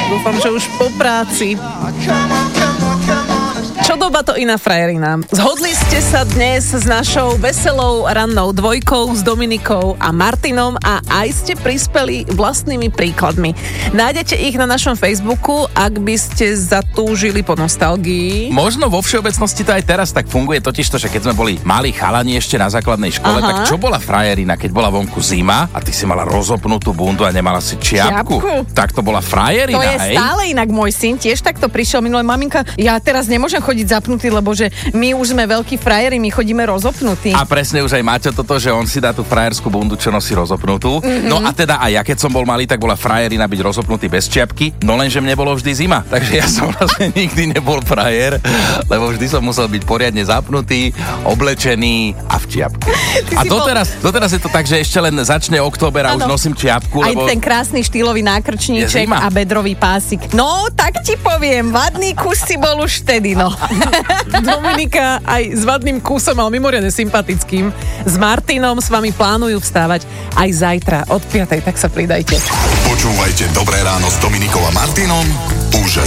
Dúfam, že už po práci. Čo doba to iná frajerina. Zhodli ste sa dnes s našou veselou rannou dvojkou, s Dominikou a Martinom a aj ste prispeli vlastnými príkladmi. Nájdete ich na našom Facebooku, ak by ste zatúžili po nostalgii. Možno vo všeobecnosti to aj teraz tak funguje, totižto, že keď sme boli malí chalani ešte na základnej škole, tak čo bola frajerina, keď bola vonku zima a ty si mala rozopnutú bundu a nemala si čiapku? Tak to bola frajerina, to je hej? Stále inak môj syn tiež takto prišiel minulé. Maminka, ja teraz nemôžem chodiť zapnutý, lebo že my už sme veľkí frajeri, my chodíme rozopnutí. A presne už aj Maťo toto, že on si dá tú frajerskú bundu, čo nosí rozopnutú. No a teda aj ja, keď som bol malý, tak bola frajerina byť rozopnutý bez čiapky, no lenže mne bolo vždy zima. Takže ja som vlastne nikdy nebol frajer, lebo vždy som musel byť poriadne zapnutý, oblečený a v čiapke. A doteraz je to tak, že ešte len začne október a už nosím čiapku, aj lebo ten krásny štýlový nákrčníček a bedrový pásik. No, tak ti poviem, vadný kus si bol už vtedy, no. Dominika aj s vadným kúsom, ale mimoriadne sympatickým. S Martinom s vami plánujú vstávať aj zajtra od 5:00, tak sa pridajte. Počúvajte Dobré ráno s Dominikou a Martinom už